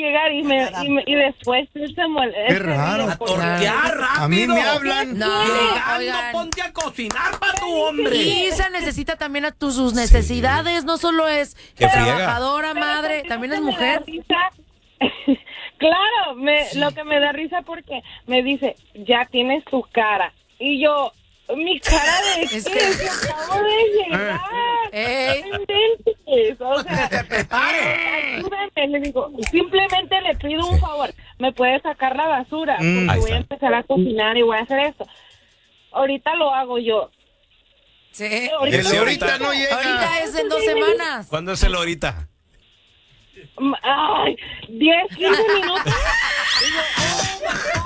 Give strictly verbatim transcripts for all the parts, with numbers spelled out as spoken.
llegar y me, y, me, y después él se molesta. Qué raro. A tortear rápido. A mí me hablan. No, Llegando, oigan. ponte a cocinar para tu hombre. Isa necesita también a tus sus necesidades, no solo es Qué friega. trabajadora, madre, también es mujer. Claro, me, lo que me da risa porque me dice, ya tienes tu cara. Y yo, mi cara de Es qué, que- si acabo de llegar. Ey. No inventes, o sea, ayúdame, le digo, simplemente le pido un favor, me puede sacar la basura, Mm. porque Ahí voy a está. empezar a cocinar y voy a hacer esto. Ahorita lo hago yo. Sí. El El de ahorita ahorita. no llega. Ahorita es en dos semanas. ¿Cuándo es el ahorita? Mm, Ay, diez, quince minutos. Y yo, oh,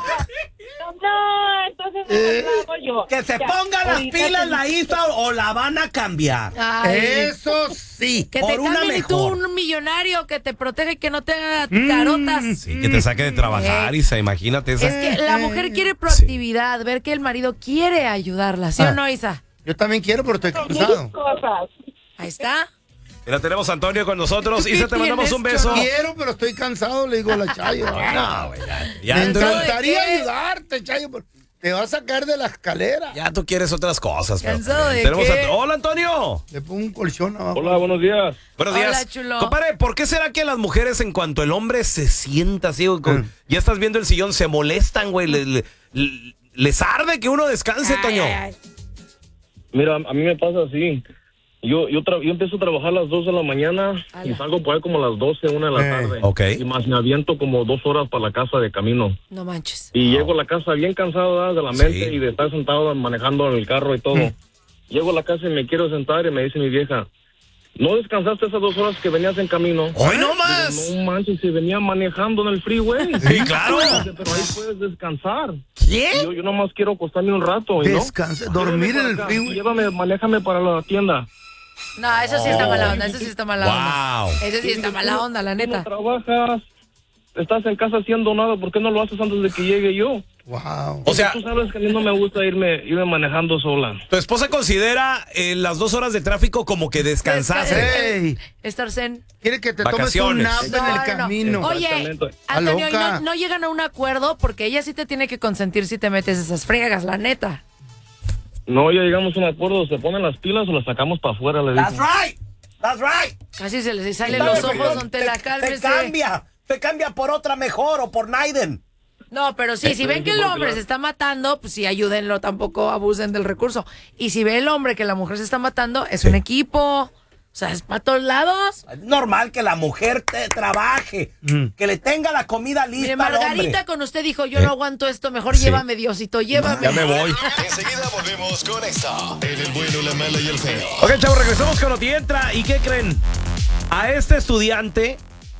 my God. No, entonces me lo hago yo. Que se Ya, ponga las ahorita pilas te- la Isa o la van a cambiar. Ay, Eso sí. que por te una cambien y tú mejor. un millonario que te proteja y que no te haga carotas. Sí, que te saque de trabajar, Eh. Isa, imagínate esa. Es que la mujer quiere proactividad, ver que el marido quiere ayudarla, ¿sí Ah. o no, Isa? Yo también quiero, pero estoy Muchas cansado. cosas. Ahí está. Mira, tenemos a Antonio con nosotros. ¿Qué Isa, te mandamos tienes, un beso. Quiero, pero estoy cansado, le digo a la Chayo. No, güey. Ya, Me ¿Cansado de encantaría qué? ayudarte, Chayo, pero te vas a caer de la escalera. ya tú quieres otras cosas. pero- ¿Cansado de tenemos qué? a- Hola, Antonio. Le pongo un colchón abajo. Hola, buenos días. Buenos Hola, días. chulo. Compadre, ¿por qué será que las mujeres, en cuanto el hombre se sienta así, güey, con- ya estás viendo el sillón, se molestan, güey? Le- le- le- les arde que uno descanse, Ay, Toño. ay, ay. Mira, a mí me pasa así. Yo yo, tra- yo empiezo a trabajar a las dos de la mañana y Ala. salgo por ahí como a las doce, una de la Eh, tarde. ok. Y más me aviento como dos horas para la casa de camino. No manches. Y llego a la casa bien cansado ¿verdad? de la mente Sí. y de estar sentado manejando en el carro y todo. Mm. Llego a la casa y me quiero sentar y me dice mi vieja, ¿no descansaste esas dos horas que venías en camino? ¡Hoy no Digo, más! no manches, se venía manejando en el freeway. Sí, claro. Dice, pero ahí puedes descansar. ¿Qué? Y Yo, yo nomás quiero acostarme un rato, ¿y no? Descansa, dormir en el Acá, freeway. Llévame, manéjame para la tienda. No, eso sí está mala onda, eso sí está mala onda. Wow. Eso sí está mala onda, la Tú no neta. trabajas, estás en casa haciendo nada, ¿por qué no lo haces antes de que llegue yo? Wow. O sea, Tú sabes que a mí no me gusta irme, irme manejando sola. tu esposa considera eh, las dos horas de tráfico como que descansaste. Ey, Estar zen. quiere que te tomes un Vacaciones. nap en No, el no, no. camino. Oye, Exactamente. Antonio, ¿y loca. no, no llegan a un acuerdo? Porque ella sí te tiene que consentir si te metes esas friegas, la neta. No, ya llegamos a un acuerdo, se ponen las pilas o las sacamos para afuera, le digo. That's right. That's right. Casi se les salen ¿Sabes los qué? ojos, don Tela, te, te cálmese. cambia. Te cambia por otra mejor o por Naiden. No, pero sí, si ven que el hombre se está matando, pues sí, ayúdenlo, tampoco abusen del recurso. Y si ve el hombre que la mujer se está matando, es un equipo. O sea, es para todos lados. Es normal que la mujer te trabaje, que le tenga la comida lista Mire, al Margarita hombre. con usted dijo, yo no aguanto esto, mejor Sí. llévame, Diosito, llévame. Ya me voy. Enseguida volvemos con esta. En el bueno, la mala y el feo. Ok, chavos, regresamos con Noti Entra. ¿Y qué creen? A este estudiante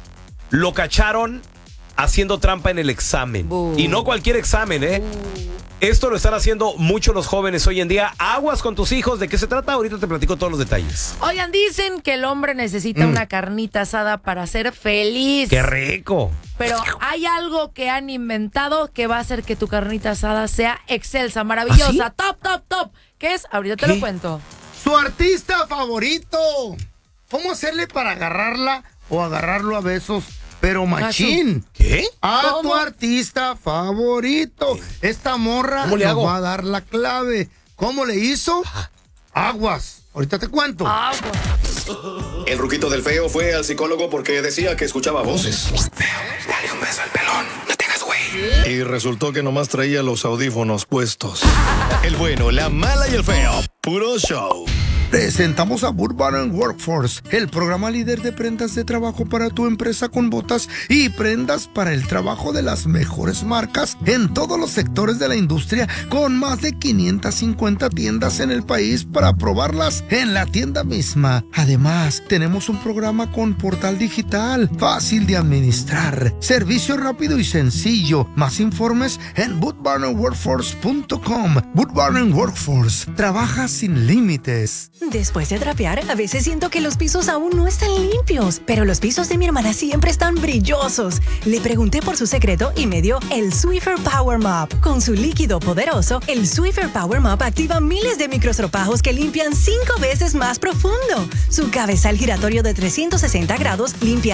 lo cacharon haciendo trampa en el examen. Bu. Y no cualquier examen, ¿eh? Esto lo están haciendo muchos los jóvenes hoy en día. Aguas con tus hijos. ¿De qué se trata? Ahorita te platico todos los detalles. Oigan, dicen que el hombre necesita una carnita asada para ser feliz. ¡Qué rico! Pero hay algo que han inventado que va a hacer que tu carnita asada sea excelsa, maravillosa, top, top, top. ¿Qué es? Ahorita te ¿Qué? lo cuento. Su artista favorito. ¿Cómo hacerle para agarrarla o agarrarlo a besos? Pero machín. ¿Qué? A tu ¿Cómo? artista favorito. Esta morra ¿Cómo le nos hago? va a dar la clave. ¿Cómo le hizo? Aguas. Ahorita te cuento. Ah, pues. El ruquito del feo fue al psicólogo porque decía que escuchaba voces. Dale un beso al pelón, no tengas güey. Y resultó que nomás traía los audífonos puestos. El bueno, la mala y el feo. Puro show. Presentamos a Burbank Workforce, el programa líder de prendas de trabajo para tu empresa con botas y prendas para el trabajo de las mejores marcas en todos los sectores de la industria, con más de quinientas cincuenta tiendas en el país para probarlas en la tienda misma. Además, tenemos un programa con portal digital, fácil de administrar, servicio rápido y sencillo. Más informes en boot barn workforce punto com. Boot Barn Workforce, trabaja sin límites. Después de trapear, a veces siento que los pisos aún no están limpios, pero los pisos de mi hermana siempre están brillosos. Le pregunté por su secreto y me dio el Swiffer Power Mop. Con su líquido poderoso, el Swiffer Power Mop activa miles de microestropajos que limpian cinco veces más profundo. Su cabezal giratorio de trescientos sesenta grados limpia